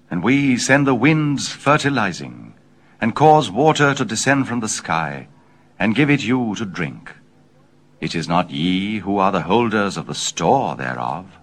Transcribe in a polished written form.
And we send the winds fertilizing, and cause water to descend from the sky, and give it you to drink. It is not ye who are the holders of the store thereof,